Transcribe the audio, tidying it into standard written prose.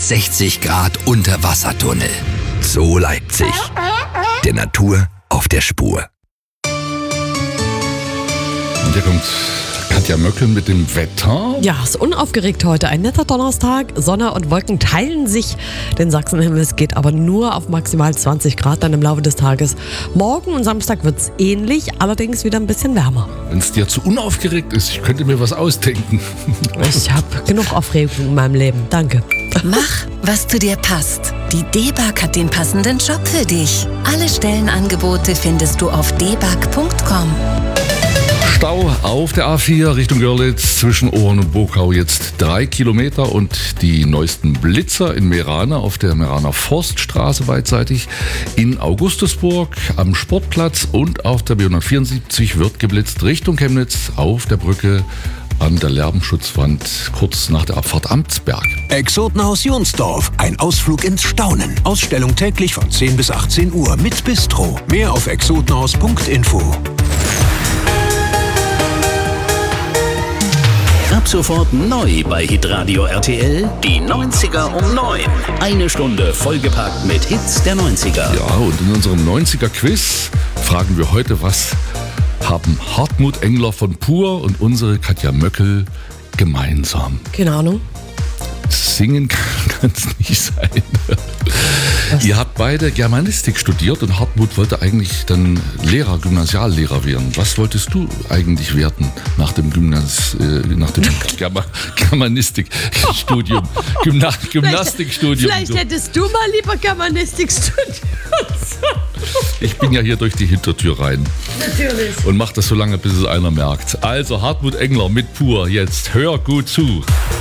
360 Grad Unterwassertunnel. Zoo Leipzig. Der Natur auf der Spur. Und hier kommt Katja Möckel mit dem Wetter. Ja, ist unaufgeregt heute. Ein netter Donnerstag. Sonne und Wolken teilen sich den Sachsenhimmel. Es geht aber nur auf maximal 20 Grad dann im Laufe des Tages. Morgen und Samstag wird es ähnlich, allerdings wieder ein bisschen wärmer. Wenn es dir zu unaufgeregt ist, ich könnte mir was ausdenken. Ich habe genug Aufregung in meinem Leben. Danke. Mach, was zu dir passt. Die DEBAG hat den passenden Job für dich. Alle Stellenangebote findest du auf debag.com. Stau auf der A4 Richtung Görlitz zwischen Ohren und Bokau jetzt 3 Kilometer und die neuesten Blitzer in Meerane auf der Meeraner Forststraße beidseitig. In Augustusburg am Sportplatz und auf der B174 wird geblitzt Richtung Chemnitz auf der Brücke an der Lärmschutzwand kurz nach der Abfahrt Amtsberg. Exotenhaus Jonsdorf, ein Ausflug ins Staunen. Ausstellung täglich von 10 bis 18 Uhr mit Bistro. Mehr auf exotenhaus.info. Ab sofort neu bei Hitradio RTL, die 90er um 9. Eine Stunde vollgepackt mit Hits der 90er. Ja, und in unserem 90er-Quiz fragen wir heute, was haben Hartmut Engler von Pur und unsere Katja Möckel gemeinsam? Keine Ahnung. Singen kann es nicht sein. Ihr habt beide Germanistik studiert und Hartmut wollte eigentlich dann Gymnasiallehrer werden. Was wolltest du eigentlich werden nach dem Germanistikstudium? Gymnastikstudium. Vielleicht hättest du mal lieber Germanistik studiert. Ich bin ja hier durch die Hintertür rein. Natürlich. Und mach das so lange, bis es einer merkt. Also Hartmut Engler mit Pur jetzt. Hör gut zu.